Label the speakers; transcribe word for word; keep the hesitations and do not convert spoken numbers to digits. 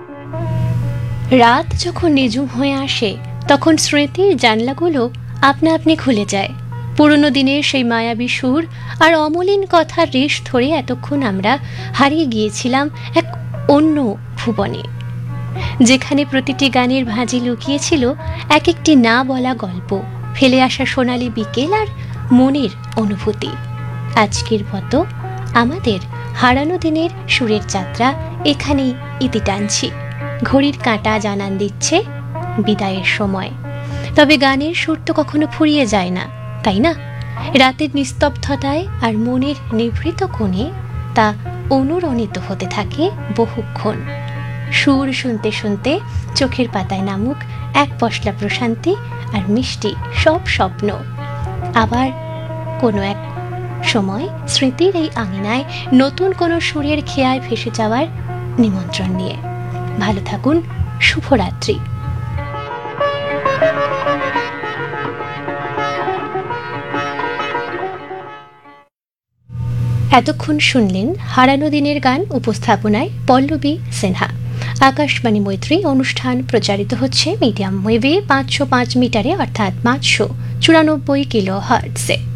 Speaker 1: রাত যখন নিঝুম হয়ে আসে তখন স্মৃতির জানলাগুলো আপনা আপনি খুলে যায়। পুরনো দিনের সেই মায়াবী সুর আর অমলিন কথার রেশ ধরে এতক্ষণ আমরা হারিয়ে গিয়েছিলাম এক অন্য ভুবনে, যেখানে প্রতিটি গানের ভাঁজে লুকিয়েছিল এক একটি না বলা গল্প, ফেলে আসা সোনালি বিকেল আর মনের অনুভূতি। আজকের মতো আমাদের হারানো দিনের সুরের যাত্রা এখানেই ইতি টানছি। ঘড়ির কাঁটা জানান দিচ্ছে বিদায়ের সময়, তবে গানের সুর তো কখনো ফুরিয়ে যায় না, তাই না? রাতের নিস্তব্ধতায় আর মনের নিভৃত কোণে তা অনুরণিত হতে থাকে বহুক্ষণ। সুর শুনতে শুনতে চোখের পাতায় নামুক এক পশলা প্রশান্তি আর মিষ্টি সব স্বপ্ন। আবার কোনো এক সময় স্মৃতির এই আঙিনায় নতুন কোনো সুরের খেয়ায় ভেসে যাওয়ার নিমন্ত্রণ নিয়ে। ভালো থাকুন, শুভরাত্রি। এতক্ষণ শুনলেন হারানো দিনের গান, উপস্থাপনায় পল্লবী সিনহা। আকাশবাণী মৈত্রী অনুষ্ঠান প্রচারিত হচ্ছে মিডিয়াম ওয়েভে পাঁচশো পাঁচ মিটারে অর্থাৎ পাঁচশো চুরানব্বই কিলো হার্টজে।